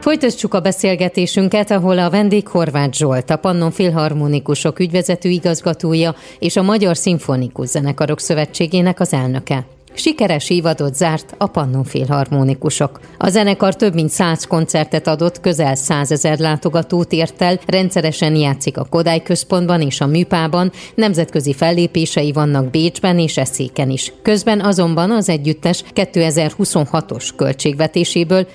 Folytassuk a beszélgetésünket, ahol a vendég Horváth Zsolt, a Pannon Filharmonikusok ügyvezető igazgatója és a Magyar Szimfonikus Zenekarok Szövetségének az elnöke. Sikeres évadot zárt a Pannon Filharmonikusok. A zenekar több mint 100 koncertet adott, közel 100 000 látogatót ért el, rendszeresen játszik a Kodály Központban és a Műpában, nemzetközi fellépései vannak Bécsben és Eszéken is. Közben azonban az együttes 2026-os költségvetéséből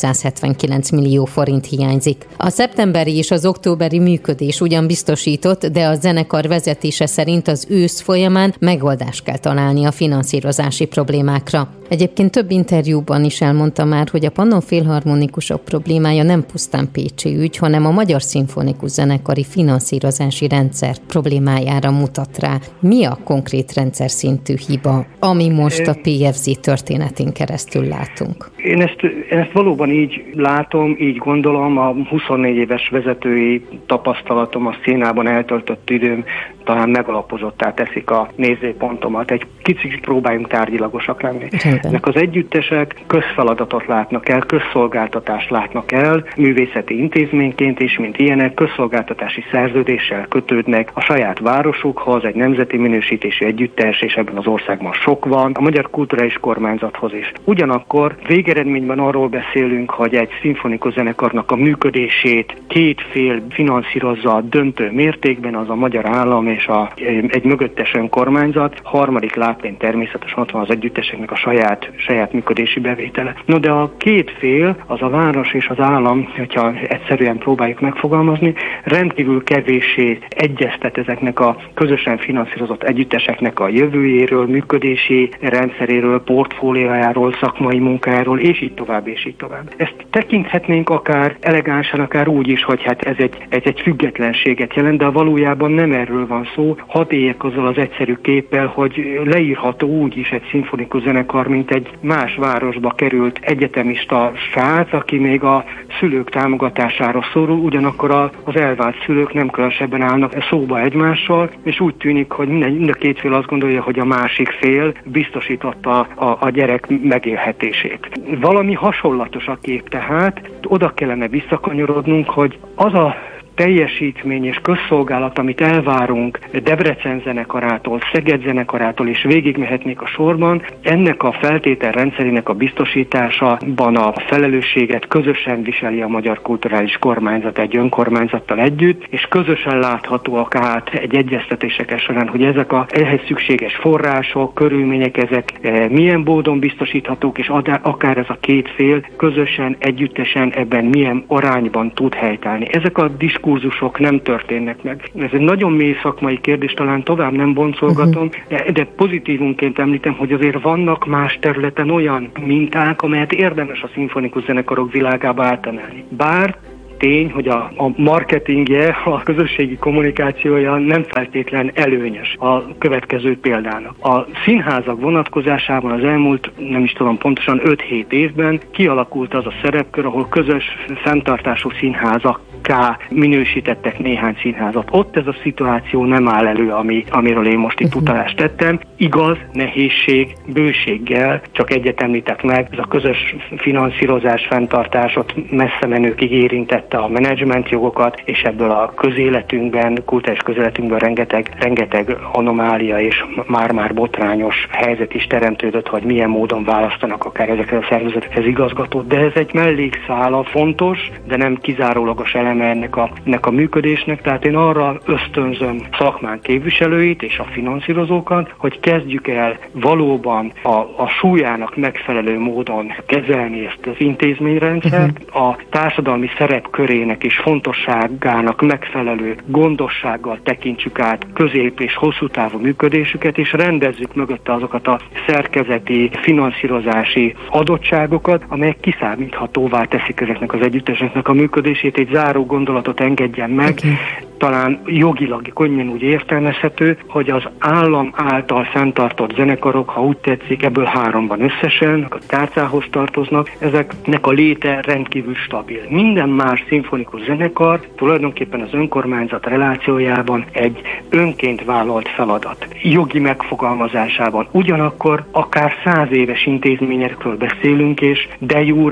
579 millió forint hiányzik. A szeptemberi és az októberi működés ugyan biztosított, de a zenekar vezetése szerint az ősz folyamán megoldást kell találni a finanszírozási problémákra. Egyébként több interjúban is elmondta már, hogy a Pannon Filharmonikusok problémája nem pusztán pécsi ügy, hanem a Magyar Szimfonikus Zenekari finanszírozási rendszer problémájára mutat rá. Mi a konkrét rendszer szintű hiba, ami most a PFZ történetén keresztül látunk? Én ezt valóban így látom, így gondolom, a 24 éves vezetői tapasztalatom, a színában eltöltött időm talán megalapozottá teszik a nézőpontomat. Egy kicsit próbáljunk tárgyilagosak lenni. Ennek az együttesek közfeladatot látnak el, közszolgáltatást látnak el, művészeti intézményként is, mint ilyenek, közszolgáltatási szerződéssel kötődnek a saját városukhoz, egy nemzeti minősítésű együttes, és ebben az országban sok van, a Magyar Kulturális Kormányzathoz is. Ugyanakkor végeredményben arról beszélünk, hogy egy szimfonikus zenekarnak a működését két fél finanszírozza döntő mértékben, az a magyar állam és egy mögöttes önkormányzat, harmadik láttén természetesen ott van az együtteseknek a saját működési bevétele. No, de a két fél, az a város és az állam, hogyha egyszerűen próbáljuk megfogalmazni, rendkívül kevéssé egyeztet ezeknek a közösen finanszírozott együtteseknek a jövőjéről, működési rendszeréről, portfóliójáról, szakmai munkájáról, és így tovább, és így tovább. Ezt tekinthetnénk akár elegánsan, akár úgy is, hogy hát ez egy függetlenséget jelent, de valójában nem erről van szó. Hadd éljek azzal az egyszerű képpel, hogy leírható úgy is egy szimfonikus zenekar, mint egy más városba került egyetemista srác, aki még a szülők támogatására szorul, ugyanakkor az elvált szülők nem különösebben állnak szóba egymással, és úgy tűnik, hogy mind a két fél azt gondolja, hogy a másik fél biztosította a gyerek megélhetését. Valami hasonlatos a kép, tehát oda kellene visszakanyarodnunk, hogy az a teljesítmény és közszolgálat, amit elvárunk Debrecen zenekarától, Szeged zenekarától, és végigmehetnék a sorban, ennek a feltételrendszerének a biztosításában a felelősséget közösen viseli a Magyar Kulturális Kormányzat egy önkormányzattal együtt, és közösen láthatóak át egy egyeztetések során, hogy ezek ehhez szükséges források, körülmények, ezek milyen módon biztosíthatók, és akár ez a két fél közösen, együttesen ebben milyen arányban tud helytállni. Ezek a diskurzusok nem történnek meg. Ez egy nagyon mély szakmai kérdés, talán tovább nem boncolgatom, de pozitívunként említem, hogy azért vannak más területen olyan minták, amelyet érdemes a szimfonikus zenekarok világába átemelni. Bár tény, hogy a marketingje, a közösségi kommunikációja nem feltétlen előnyös a következő példának. A színházak vonatkozásában az elmúlt, nem is tudom pontosan, 5-7 évben kialakult az a szerepkör, ahol közös fenntartású színházak minősítettek néhány színházat. Ott ez a szituáció nem áll elő, amiről én most itt utalást tettem. Igaz, nehézség, bőséggel, csak egyet említek meg, ez a közös finanszírozás, fenntartásot messze menőkig érintette a menedzsment jogokat, és ebből a közéletünkben, kulturális közéletünkben rengeteg anomália és már botrányos helyzet is teremtődött, hogy milyen módon választanak akár ezekhez a szervezetekhez igazgatót, de ez egy mellékszála, fontos, de nem kizárólagos eleme ennek a működésnek, tehát én arra ösztönzöm szakmán képviselőit és a finanszírozókat, hogy kezdjük el valóban a súlyának megfelelő módon kezelni ezt az intézményrendszert, a társadalmi szerepkörének és fontosságának megfelelő gondossággal tekintsük át közép és hosszú távú működésüket, és rendezzük mögötte azokat a szerkezeti, finanszírozási adottságokat, amelyek kiszámíthatóvá teszik ezeknek az együtteseknek a működését. Egy záró gondolatot engedjen meg, talán jogilag könnyen úgy értelmezhető, hogy az állam által fenntartott zenekarok, ha úgy tetszik, ebből 3-ban összesen, a tárcához tartoznak, ezeknek a léte rendkívül stabil. Minden más szimfonikus zenekar tulajdonképpen az önkormányzat relációjában egy önként vállalt feladat. Jogi megfogalmazásában ugyanakkor akár 100 éves intézményekről beszélünk, és de jure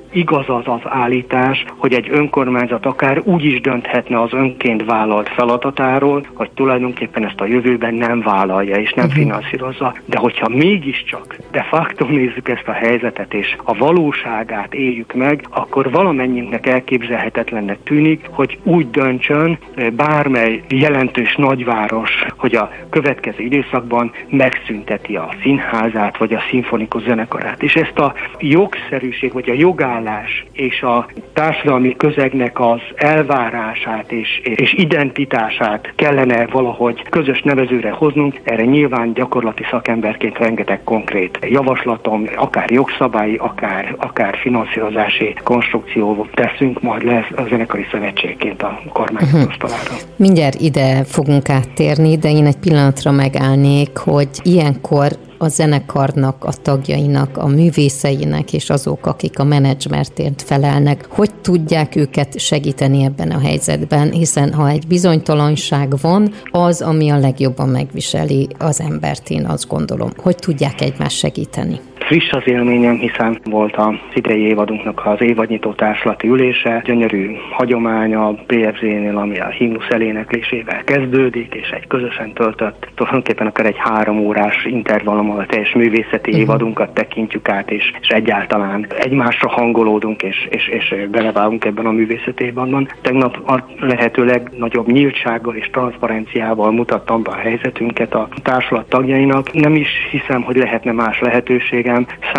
igaz az az állítás, hogy egy önkormányzat akár úgy is dönthetne az önként vállalt feladatáról, hogy tulajdonképpen ezt a jövőben nem vállalja és nem finanszírozza. De hogyha mégiscsak de facto nézzük ezt a helyzetet és a valóságát éljük meg, akkor valamennyiünknek elképzelhetetlennek tűnik, hogy úgy döntsön bármely jelentős nagyváros, hogy a következő időszakban megszünteti a színházát vagy a szimfonikus zenekarát. És ezt a jogszerűség vagy a jogállás és a társadalmi közegnek az elvárását és identitását kellene valahogy közös nevezőre hoznunk. Erre nyilván gyakorlati szakemberként rengeteg konkrét javaslatom, akár jogszabályi, akár finanszírozási konstrukció teszünk majd le a zenekari szövetségként a kormányzat asztalára. Mindjárt ide fogunk áttérni, de én egy pillanatra megállnék, hogy ilyenkor a zenekarnak, a tagjainak, a művészeinek és azok, akik a menedzsmentért felelnek, hogy tudják őket segíteni ebben a helyzetben, hiszen ha egy bizonytalanság van, az, ami a legjobban megviseli az embert, én azt gondolom. Hogy tudják egymást segíteni? Friss az élményem, hiszen volt az idei évadunknak az évadnyitó társulati ülése, gyönyörű hagyomány a PFZ-nél, ami a himnusz eléneklésével kezdődik, és egy közösen töltött, tulajdonképpen akár egy 3 órás intervallummal teljes művészeti évadunkat tekintjük át, és egyáltalán egymásra hangolódunk, és belevágunk ebben a művészeti évadban. Tegnap a lehető legnagyobb nyíltsággal és transzparenciával mutattam be a helyzetünket a társulat tagjainak. Nem is hiszem, hogy lehetne más lehetőségem.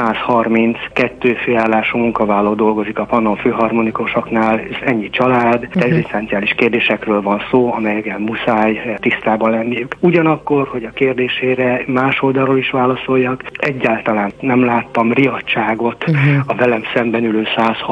132 főállású munkavállaló dolgozik a Pannon Filharmonikusoknál, ez ennyi család, egzisztenciális kérdésekről van szó, amelyekkel muszáj tisztában lenniük. Ugyanakkor, hogy a kérdésére más oldalról is válaszoljak, egyáltalán nem láttam riadtságot a velem szemben ülő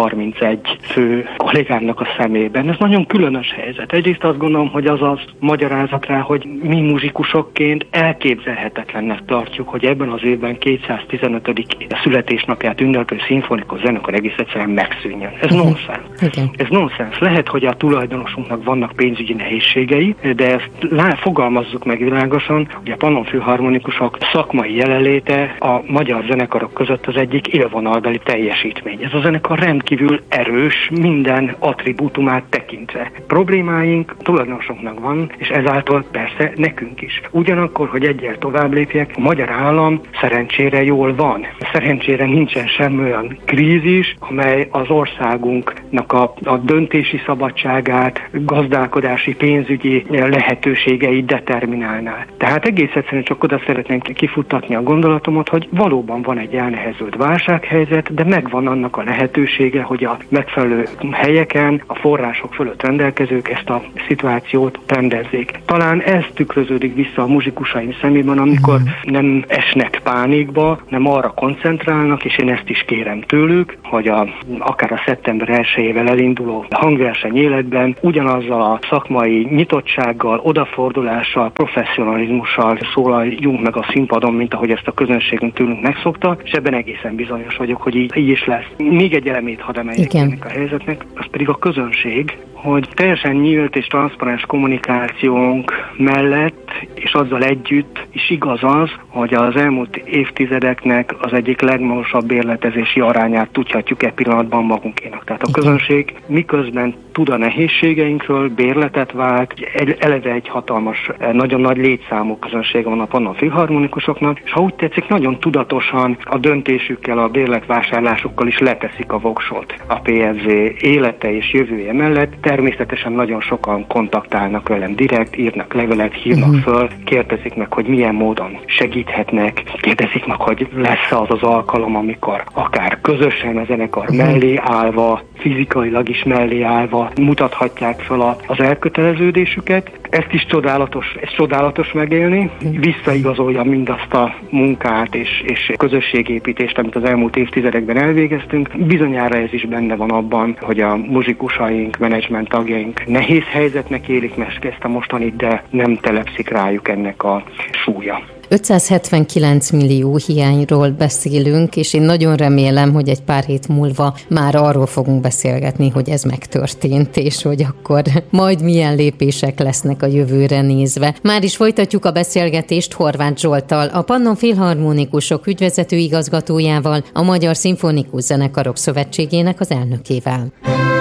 131 fő kollégámnak a szemében. Ez nagyon különös helyzet. Egyrészt azt gondolom, hogy az magyarázat rá, hogy mi muzsikusokként elképzelhetetlennek tartjuk, hogy ebben az évben 215. születésnapját ünneplő szimfonikus zenekar egész egyszerűen megszűnjön. Ez nonsens. Ez nonsens. Lehet, hogy a tulajdonosunknak vannak pénzügyi nehézségei, de ezt fogalmazzuk meg világosan, hogy a Pannon Filharmonikusok szakmai jelenléte a magyar zenekarok között az egyik élvonalbeli teljesítmény. Ez a zenekar rendkívül erős, minden attribútumát tekintve. Problémáink tulajdonosunknak van, és ezáltal persze nekünk is. Ugyanakkor, hogy egyel tovább lépjek, a magyar állam szerencsére jól van. Szerencsére nincsen semmi olyan krízis, amely az országunknak a döntési szabadságát, gazdálkodási, pénzügyi lehetőségeit determinálná. Tehát egész egyszerűen csak oda szeretném kifuttatni a gondolatomat, hogy valóban van egy elnehezült válsághelyzet, de megvan annak a lehetősége, hogy a megfelelő helyeken, a források fölött rendelkezők ezt a szituációt rendezzék. Talán ez tükröződik vissza a muzsikusaim szemében, amikor nem esnek pánikba, nem arra koncentrálnak, és én ezt is kérem tőlük, hogy akár a szeptember 1-ével elinduló hangverseny életben ugyanazzal a szakmai nyitottsággal, odafordulással, professzionalizmussal szólaljunk meg a színpadon, mint ahogy ezt a közönségünk tőlünk megszokta, és ebben egészen bizonyos vagyok, hogy így is lesz. Még egy elemét hadd emeljek ennek a helyzetnek, az pedig a közönség, hogy teljesen nyílt és transzparens kommunikációnk mellett és azzal együtt is igaz az, hogy az elmúlt évtizedeknek az egyik legmagasabb bérletezési arányát tudhatjuk pillanatban magunkénak. Tehát a közönség miközben tud a nehézségeinkről, bérletet vált, eleve egy hatalmas, nagyon nagy létszámú közönség van a Pannon Filharmonikusoknak, és ha úgy tetszik, nagyon tudatosan a döntésükkel, a bérletvásárlásukkal is leteszik a voksot a PFZ élete és jövője mellett. Természetesen nagyon sokan kontaktálnak velem direkt, írnak levelet, hívnak föl, kérdezik meg, hogy milyen módon segíthetnek, kérdezik meg, hogy lesz az alkalom, amikor akár közösen a zenekar mellé állva, fizikailag is mellé állva mutathatják fel az elköteleződésüket. Ezt is csodálatos megélni, visszaigazolja mindazt a munkát és közösségépítést, amit az elmúlt évtizedekben elvégeztünk. Bizonyára ez is benne van abban, hogy a muzsikusaink, menedzsment tagjaink nehéz helyzetnek élik meg ezt a mostanit, de nem telepszik rájuk ennek a súlya. 579 millió hiányról beszélünk, és én nagyon remélem, hogy egy pár hét múlva már arról fogunk beszélgetni, hogy ez megtörtént, és hogy akkor majd milyen lépések lesznek a jövőre nézve. Már is folytatjuk a beszélgetést Horváth Zsolttal, a Pannon Filharmonikusok ügyvezető igazgatójával, a Magyar Szimfonikus Zenekarok Szövetségének az elnökével.